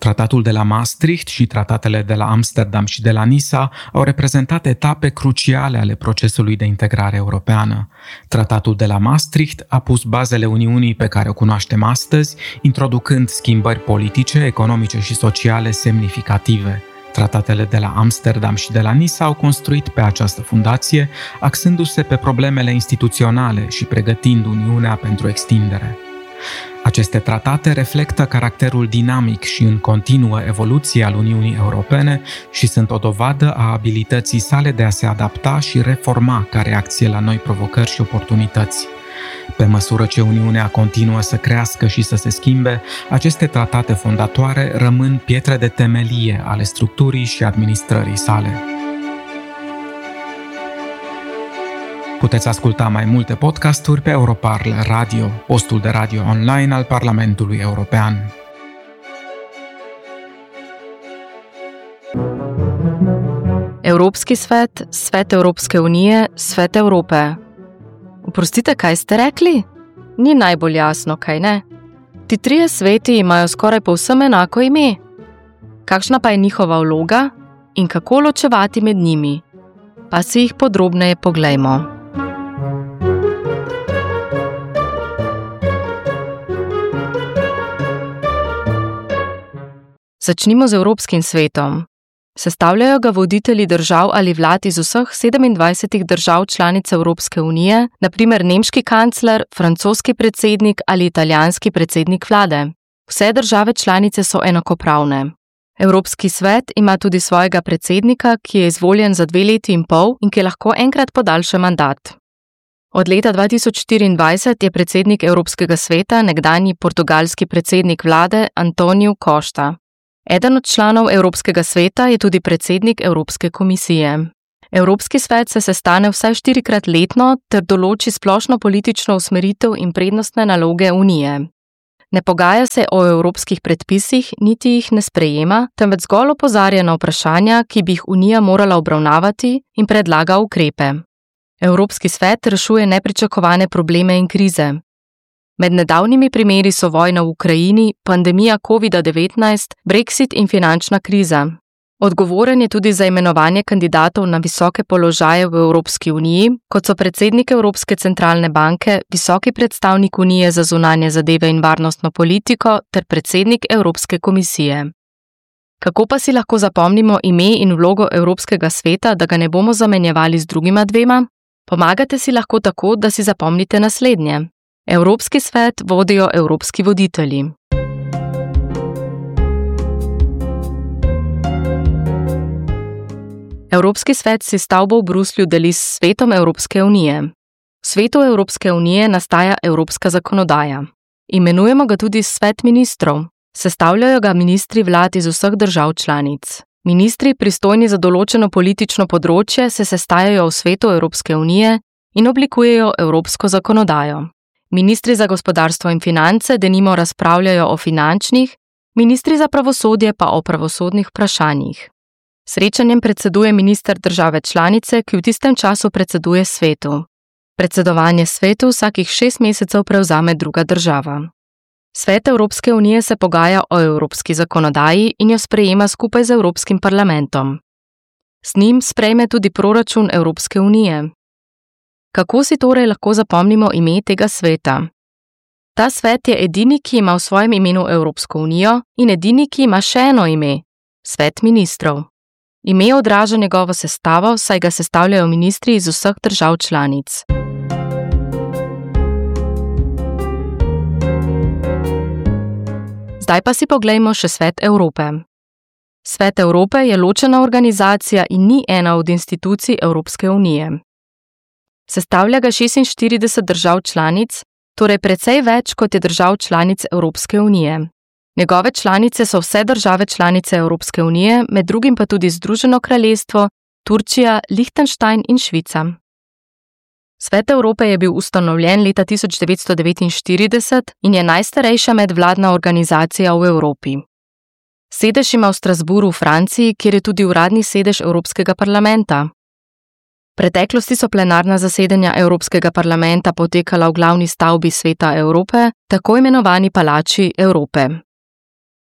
Tratatul de la Maastricht și tratatele de la Amsterdam și de la Nisa au reprezentat etape cruciale ale procesului de integrare europeană. Tratatul de la Maastricht a pus bazele Uniunii pe care o cunoaștem astăzi, introducând schimbări politice, economice și sociale semnificative. Tratatele de la Amsterdam și de la Nisa au construit pe această fundație, axându-se pe problemele instituționale și pregătind Uniunea pentru extindere. Aceste tratate reflectă caracterul dinamic și în continuă evoluție al Uniunii Europene și sunt o dovadă a abilității sale de a se adapta și reforma ca reacție la noi provocări și oportunități. Pe măsură ce Uniunea continuă să crească și să se schimbe, aceste tratate fondatoare rămân pietre de temelie ale structurii și administrării sale. Puteți asculta mai multe podcasturi pe Europarl Radio, postul de radio online al Parlamentului European. Evropski svet, Svet Evropske unije, Svet Evrope. Oprostite, kaj ste rekli? Ni najbolj jasno, kaj ne? Ti trije sveti imajo skoraj povsem enako ime. Kakšna pa je njihova vloga in kako ločevati med njimi? Pa si jih podrobneje poglejmo. Začnimo z Evropskim svetom. Sestavljajo ga voditelji držav ali vlad iz vseh 27 držav članic Evropske unije, na primer nemški kancler, francoski predsednik ali italijanski predsednik vlade. Vse države članice so enakopravne. Evropski svet ima tudi svojega predsednika, ki je izvoljen za 2 leti in pol in ki lahko enkrat podaljša mandat. Od leta 2024 je predsednik Evropskega sveta nekdanji portugalski predsednik vlade António Costa. Eden od članov Evropskega sveta je tudi predsednik Evropske komisije. Evropski svet se sestane vsaj 4-krat letno ter določi splošno politično usmeritev in prednostne naloge Unije. Ne pogaja se o evropskih predpisih, niti jih ne sprejema, temveč zgolj opozarja na vprašanja, ki bi jih Unija morala obravnavati in predlaga ukrepe. Evropski svet rešuje nepričakovane probleme in krize. Med nedavnimi primeri so vojna v Ukrajini, pandemija COVID-19, Brexit in finančna kriza. Odgovoren je tudi za imenovanje kandidatov na visoke položaje v Evropski uniji, kot so predsednik Evropske centralne banke, visoki predstavnik Unije za zunanje zadeve in varnostno politiko ter predsednik Evropske komisije. Kako pa si lahko zapomnimo ime in vlogo Evropskega sveta, da ga ne bomo zamenjevali z drugima dvema? Pomagate si lahko tako, da si zapomnite naslednje. Evropski svet vodijo evropski voditelji. Evropski svet si stavbo v Bruslju deli s svetom Evropske unije. V svetu Evropske unije nastaja evropska zakonodaja. Imenujemo ga tudi svet ministrov. Sestavljajo ga ministri vlad iz vseh držav članic. Ministri, pristojni za določeno politično področje, se sestajajo v svetu Evropske unije in oblikujejo evropsko zakonodajo. Ministri za gospodarstvo in finance denimo razpravljajo o finančnih, ministri za pravosodje pa o pravosodnih vprašanjih. Srečanjem predseduje minister države članice, ki v tistem času predseduje svetu. Predsedovanje svetu vsakih 6 mesecev prevzame druga država. Svet Evropske unije se pogaja o evropski zakonodaji in jo sprejema skupaj z Evropskim parlamentom. Z njim sprejme tudi proračun Evropske unije. Kako si torej lahko zapomnimo ime tega sveta? Ta svet je edini, ki ima v svojem imenu Evropsko unijo in edini, ki ima še eno ime – Svet ministrov. Ime odraža njegovo sestavo, saj ga sestavljajo ministri iz vseh držav članic. Zdaj pa si poglejmo še Svet Evrope. Svet Evrope je ločena organizacija in ni ena od institucij Evropske unije. Sestavlja ga 46 držav članic, torej precej več kot je držav članic Evropske unije. Njegove članice so vse države članice Evropske unije, med drugim pa tudi Združeno kraljestvo, Turčija, Lichtenstein in Švica. Svet Evrope je bil ustanovljen leta 1949 in je najstarejša medvladna organizacija v Evropi. Sedež ima v Strasbourgu v Franciji, kjer je tudi uradni sedež Evropskega parlamenta. V preteklosti so plenarna zasedanja Evropskega parlamenta potekala v glavni stavbi Sveta Evrope, tako imenovani palači Evrope.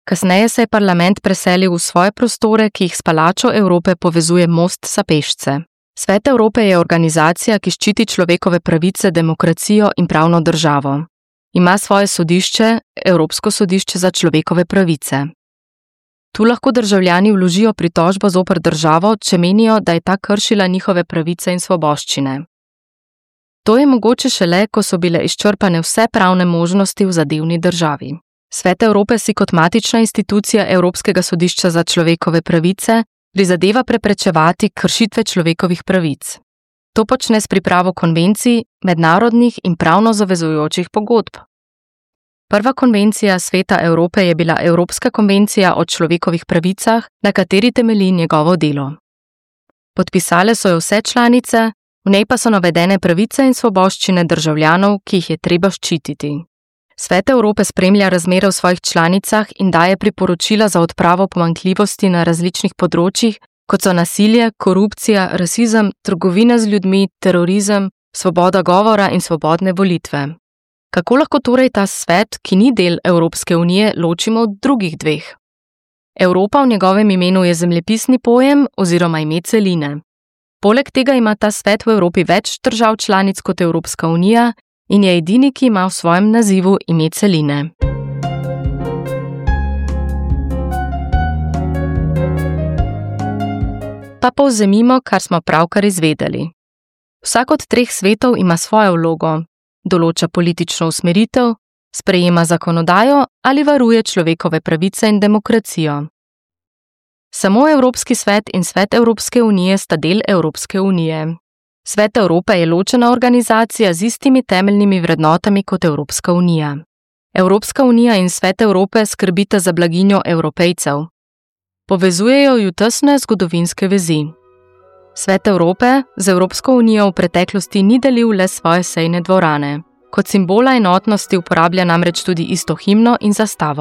Kasneje se je parlament preselil v svoje prostore, ki jih s palačo Evrope povezuje most za pešce. Svet Evrope je organizacija, ki ščiti človekove pravice, demokracijo in pravno državo. Ima svoje sodišče, Evropsko sodišče za človekove pravice. Tu lahko državljani vložijo pritožbo zoper državo, če menijo, da je ta kršila njihove pravice in svoboščine. To je mogoče šele, ko so bile izčrpane vse pravne možnosti v zadevni državi. Svet Evrope si kot matična institucija Evropskega sodišča za človekove pravice prizadeva preprečevati kršitve človekovih pravic. To počne s pripravo konvencij, mednarodnih in pravno zavezujočih pogodb. Prva konvencija Sveta Evrope je bila Evropska konvencija o človekovih pravicah, na kateri temelji njegovo delo. Podpisale so jo vse članice, v njej pa so navedene pravice in svoboščine državljanov, ki jih je treba ščititi. Svet Evrope spremlja razmere v svojih članicah in daje priporočila za odpravo pomanjkljivosti na različnih področjih, kot so nasilje, korupcija, rasizem, trgovina z ljudmi, terorizem, svoboda govora in svobodne volitve. Kako lahko torej ta svet, ki ni del Evropske unije, ločimo od drugih dveh? Evropa v njegovem imenu je zemljepisni pojem oziroma ime celine. Poleg tega ima ta svet v Evropi več držav članic kot Evropska unija in je edini, ki ima v svojem nazivu ime celine. Pa povzemimo, kar smo pravkar izvedeli. Vsak od treh svetov ima svojo vlogo, določa politično usmeritev, sprejema zakonodajo ali varuje človekove pravice in demokracijo. Samo Evropski svet in Svet Evropske unije sta del Evropske unije. Svet Evrope je ločena organizacija z istimi temeljnimi vrednotami kot Evropska unija. Evropska unija in Svet Evrope skrbita za blaginjo Evropejcev. Povezujejo ju tesne zgodovinske vezi. Svet Evrope z Evropsko unijo v preteklosti ni delil le svoje sejne dvorane. Kot simbola enotnosti uporablja namreč tudi isto himno in zastavo.